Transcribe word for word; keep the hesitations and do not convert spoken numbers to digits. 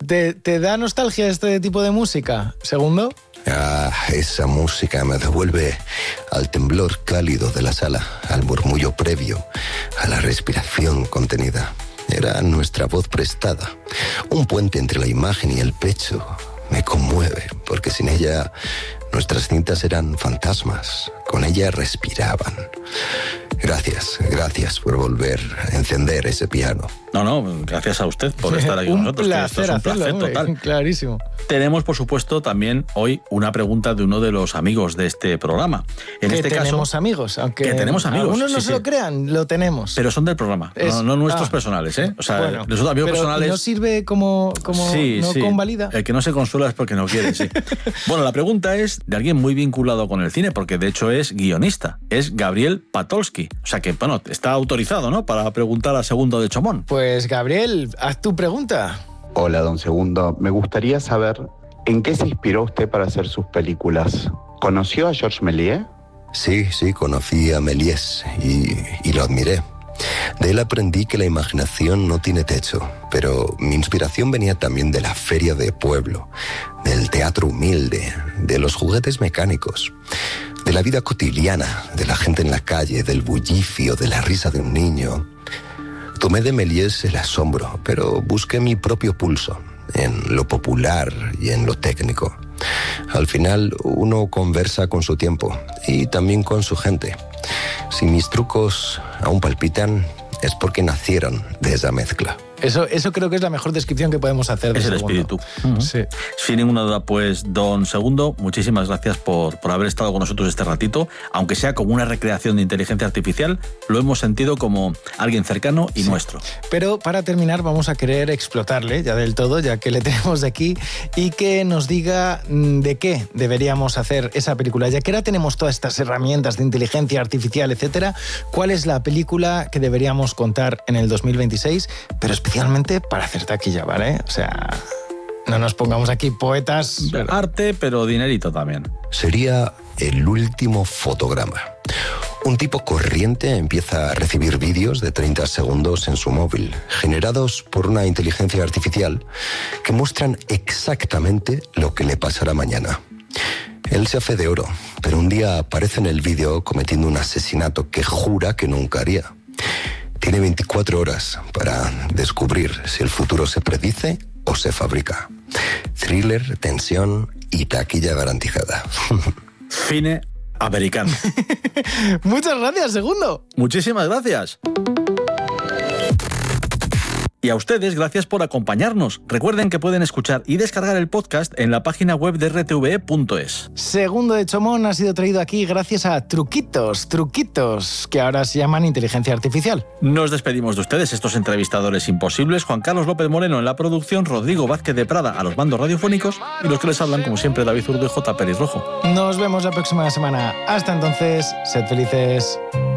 ¿Te, te da nostalgia este tipo de música, Segundo? Ah, esa música me devuelve al temblor cálido de la sala, al murmullo previo, a la respiración contenida. Era nuestra voz prestada, un puente entre la imagen y el pecho. Me conmueve, porque sin ella nuestras cintas eran fantasmas, con ella respiraban. Gracias, gracias por volver a encender ese piano. No, no, gracias a usted por estar aquí con nosotros. Placer esto es un placer hacerlo, total. hombre, clarísimo. Tenemos, por supuesto, también hoy una pregunta de uno de los amigos de este programa. En que este tenemos caso, amigos, aunque que tenemos amigos, algunos no sí, se lo sí. crean, lo tenemos. Pero son del programa, Es- no, no nuestros ah, personales, ¿eh? O sea, bueno, nuestros amigos pero personales... ¿no sirve como, como sí, no sí. convalida? El que no se consuela es porque no quiere, sí. Bueno, la pregunta es de alguien muy vinculado con el cine, porque de hecho es guionista. Es Gabriel Patolsky. O sea que, bueno, está autorizado, ¿no?, para preguntar a Segundo de Chomón. Pues Gabriel, haz tu pregunta. Hola, don Segundo. Me gustaría saber en qué se inspiró usted para hacer sus películas. ¿Conoció a Georges Méliès? Sí, sí, conocí a Méliès y, y lo admiré. De él aprendí que la imaginación no tiene techo, pero mi inspiración venía también de la feria de pueblo, del teatro humilde, de los juguetes mecánicos, de la vida cotidiana, de la gente en la calle, del bullicio, de la risa de un niño. Tomé de Méliès el asombro, pero busqué mi propio pulso, en lo popular y en lo técnico. Al final, uno conversa con su tiempo y también con su gente. Si mis trucos aún palpitan, es porque nacieron de esa mezcla. Eso, eso creo que es la mejor descripción que podemos hacer de Es el Segundo. espíritu. Uh-huh. Sí. Sin ninguna duda, pues, don Segundo, muchísimas gracias por, por haber estado con nosotros este ratito. Aunque sea como una recreación de inteligencia artificial, lo hemos sentido como alguien cercano y Sí. nuestro. Pero para terminar vamos a querer explotarle ya del todo, ya que le tenemos de aquí, y que nos diga mm, de qué deberíamos hacer esa película. Ya que ahora tenemos todas estas herramientas de inteligencia artificial, etcétera, ¿cuál es la película que deberíamos contar en el dos mil veintiséis? Pero especialmente para hacer taquilla, ¿vale? O sea, no nos pongamos aquí poetas. Arte, pero dinerito también. Sería El último fotograma. Un tipo corriente empieza a recibir vídeos de treinta segundos en su móvil, generados por una inteligencia artificial que muestran exactamente lo que le pasará mañana. Él se hace de oro, pero un día aparece en el vídeo cometiendo un asesinato que jura que nunca haría. Tiene veinticuatro horas para descubrir si el futuro se predice o se fabrica. Thriller, tensión y taquilla garantizada. Cine americano. Muchas gracias, Segundo. Muchísimas gracias. Y a ustedes, gracias por acompañarnos. Recuerden que pueden escuchar y descargar el podcast en la página web de r t v e punto es. Segundo de Chomón ha sido traído aquí gracias a Truquitos, Truquitos, que ahora se llaman inteligencia artificial. Nos despedimos de ustedes, estos entrevistadores imposibles. Juan Carlos López Moreno en la producción, Rodrigo Vázquez de Prada a los mandos radiofónicos y los que les hablan, como siempre, David Zurdo y J. Pérez Rojo. Nos vemos la próxima semana. Hasta entonces, sed felices.